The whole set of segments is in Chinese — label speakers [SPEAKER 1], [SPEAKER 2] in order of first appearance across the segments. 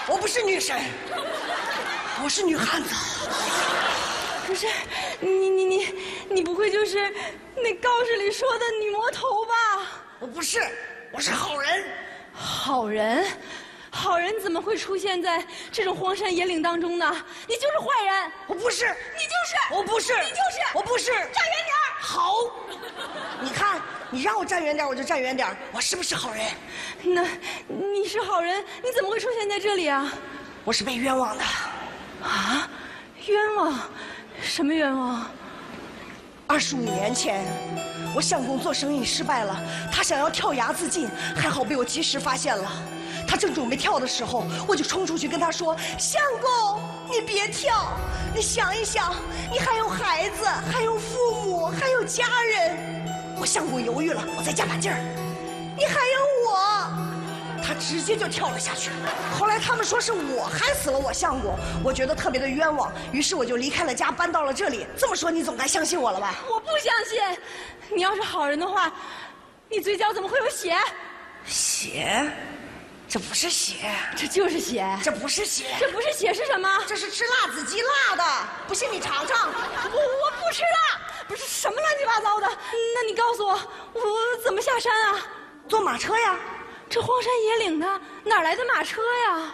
[SPEAKER 1] 我不是女神，我是女汉子。
[SPEAKER 2] 不是，你不会就是那告示里说的女魔头吧？
[SPEAKER 1] 我不是，我是好人。
[SPEAKER 2] 好人？好人怎么会出现在这种荒山野岭当中呢？你就是坏人！
[SPEAKER 1] 我不是，
[SPEAKER 2] 你就是！
[SPEAKER 1] 我不是，
[SPEAKER 2] 你就是！
[SPEAKER 1] 我不是！站
[SPEAKER 2] 远点儿！
[SPEAKER 1] 好，你看，你让我站远点，我就站远点。我是不是好人？
[SPEAKER 2] 那你是好人，你怎么会出现在这里啊？
[SPEAKER 1] 我是被冤枉的。
[SPEAKER 2] 啊？冤枉？什么冤枉
[SPEAKER 1] ？25年前，我相公做生意失败了，他想要跳崖自尽，还好被我及时发现了。他正准备跳的时候，我就冲出去跟他说：“相公，你别跳，你想一想，你还有孩子，还有父母，还有家人。”我相公犹豫了，我再加把劲儿：“你还有我。”他直接就跳了下去。后来他们说是我害死了我相公，我觉得特别的冤枉，于是我就离开了家，搬到了这里。这么说你总该相信我了吧？
[SPEAKER 2] 我不相信，你要是好人的话，你嘴角怎么会有血？
[SPEAKER 1] 血？这不是血，
[SPEAKER 2] 这就是血。
[SPEAKER 1] 这不是血，
[SPEAKER 2] 这不是血是什么？
[SPEAKER 1] 这是吃辣子鸡辣的，不信你尝尝。
[SPEAKER 2] 我不吃辣，不是什么乱七八糟的。那你告诉我，我怎么下山啊？
[SPEAKER 1] 坐马车呀。
[SPEAKER 2] 这荒山野岭的，哪来的马车呀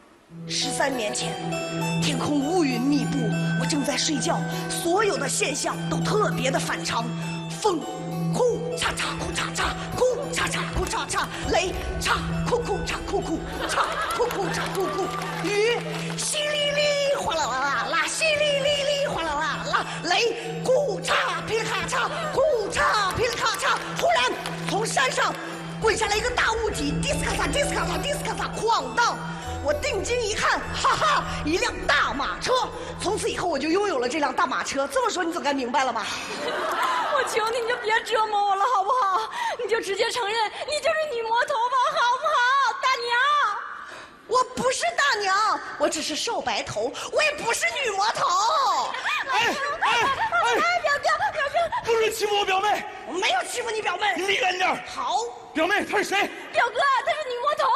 [SPEAKER 1] ？13年前，天空乌云密布，我正在睡觉，所有的现象都特别的反常，风，哭嚓嚓哭嚓嚓，哭嚓嚓哭嚓嚓，雷，嚓哭哭嚓哭哭，嚓哭哭嚓哭哭，雨，淅沥沥哗啦啦啦啦，淅沥沥沥哗啦啦啦，雷，咕嚓噼里咔嚓，咕嚓噼里咔嚓，忽然从山上滚下来一个大物体，迪斯卡萨，迪斯卡萨，迪斯卡萨，哐当！我定睛一看，哈哈，一辆大马车。从此以后，我就拥有了这辆大马车。这么说，你总该明白了吧？
[SPEAKER 2] 我求你，你就别折磨我了，好不好？你就直接承认你就是女魔头吧，好不好，大娘？
[SPEAKER 1] 我不是大娘，我只是瘦白头，我也不是女魔头。
[SPEAKER 2] 表哥，
[SPEAKER 3] 不准欺负我表妹！
[SPEAKER 1] 我没有欺负你表妹，
[SPEAKER 3] 你离远点。
[SPEAKER 1] 好，
[SPEAKER 3] 表妹她是谁？
[SPEAKER 2] 表哥，她是女魔头。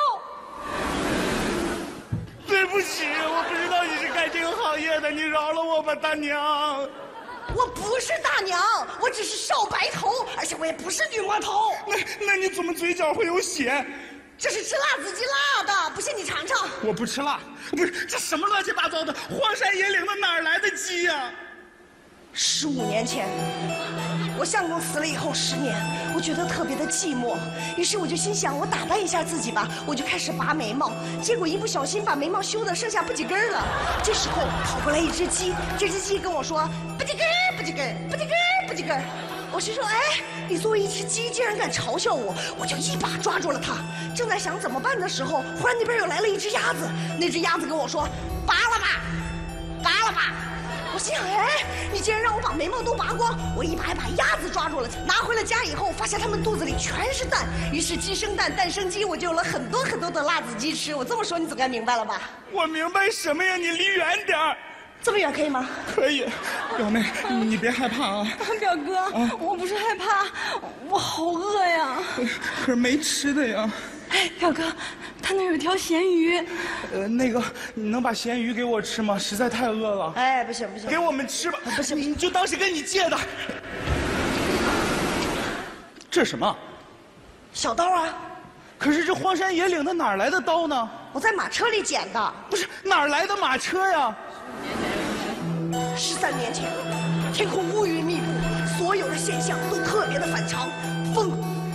[SPEAKER 3] 对不起，我不知道你是干这个行业的，你饶了我吧，大娘。
[SPEAKER 1] 我不是大娘，我只是瘦白头，而且我也不是女魔头。
[SPEAKER 3] 那你怎么嘴角会有血？
[SPEAKER 1] 这是吃辣子鸡辣的，不信你尝尝。
[SPEAKER 3] 我不吃辣，不是这什么乱七八糟的，荒山野岭的哪来的鸡呀
[SPEAKER 1] ？15年前，我相公死了以后10年，我觉得特别的寂寞，于是我就心想，我打扮一下自己吧，我就开始拔眉毛，结果一不小心把眉毛修的剩下不几根了。这时候跑过来一只鸡，这只鸡跟我说：“不几根，不几根，不几根，不几根。”我是说，哎，你作为一只鸡，竟然敢嘲笑我，我就一把抓住了它。正在想怎么办的时候，忽然那边又来了一只鸭子，那只鸭子跟我说：“拔了吧，拔了吧。”我心想，哎，你竟然让我把眉毛都拔光！我一把鸭子抓住了，拿回了家以后，发现它们肚子里全是蛋，于是鸡生蛋，蛋生鸡，我就有了很多很多的辣子鸡吃。我这么说，你总该明白了吧？
[SPEAKER 3] 我明白什么呀？你离远点儿。
[SPEAKER 1] 这么远可以吗？
[SPEAKER 3] 可以，表妹，你别害怕啊。
[SPEAKER 2] 表哥，我不是害怕，我好饿呀。
[SPEAKER 3] 可是没吃的呀。
[SPEAKER 2] 哎，表哥，他那有条咸鱼。
[SPEAKER 3] 那个，你能把咸鱼给我吃吗？实在太饿了。
[SPEAKER 1] 哎，不行不行，
[SPEAKER 3] 给我们吃吧。
[SPEAKER 1] 不行，
[SPEAKER 3] 你就当是跟你借的。这是什么？
[SPEAKER 1] 小刀啊。
[SPEAKER 3] 可是这荒山野岭的哪来的刀呢？
[SPEAKER 1] 我在马车里捡的。
[SPEAKER 3] 不是，哪来的马车呀
[SPEAKER 1] ？13年前，天空乌云密布，所有的现象都特别的反常。